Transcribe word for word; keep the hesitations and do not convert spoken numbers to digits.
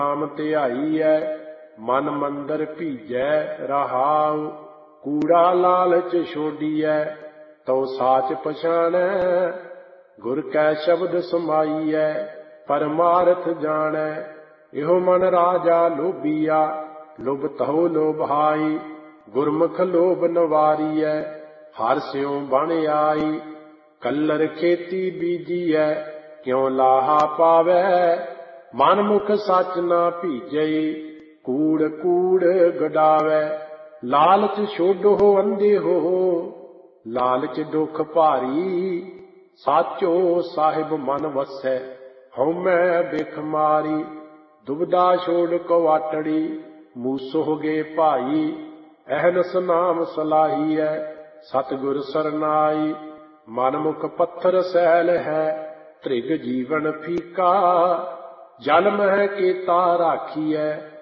ਨਾਮ ਧਿਆਈਐ ਮਨ ਮੰਦਰ ਭੀਜੈ ਰਹਾਉ। ਕੂੜਾ ਲਾਲਚ ਛੋਡੀਐ ਤਉ ਸਾਚ ਪਛਾਣੈ। ਗੁਰ ਕੈ ਸ਼ਬਦ ਸਮਾਈਐ ਪਰਮਾਰਥ ਜਾਣੈ। ਇਹੋ ਮਨ ਰਾਜਾ ਲੋਭੀਆ ਲੁਭ ਤਹੁ ਲੋਭਾਈ। ਗੁਰਮੁਖ ਲੋਭ ਨਵਾਰੀਐ ਹਰਿ ਸਿਉ ਬਣ ਆਈ। ਕੱਲਰ ਖੇਤੀ ਬੀਜੀਐ ਕਿਉ ਲਾਹਾ ਪਾਵੈ। ਮਨ ਮੁਖ ਸੱਚ ਨਾ ਭੀਜਈ ਕੂੜ ਕੂੜ ਗਡਾਵੈ। ਲਾਲਚ ਛੋਡੋ ਅੰਧੇ ਹੋ ਲਾਲਚ ਦੁਖ ਭਾਰੀ। ਸਾਚੋ ਸਾਹਿਬ ਮਨ ਵਸੈ ਹਉਮੈ ਬਿਖ ਮਾਰੀ। ਦੁਬਦਾ ਛੋੜ ਕਵਾਟੜੀ ਮੂਸੋ ਗੇ ਭਾਈ। ਅਹਨਸ ਨਾਮ ਸਲਾਹੀਐ ਸਤਿਗੁਰ ਸਰਨਾਈ। ਮਨ ਮੁਖ ਪੱਥਰ ਸੈਲ ਹੈ ਤ੍ਰਿਗ ਜੀਵਨ ਫੀਕਾ। ਜਲ ਮਹਿ ਕੇਤਾ ਰਾਖੀਐ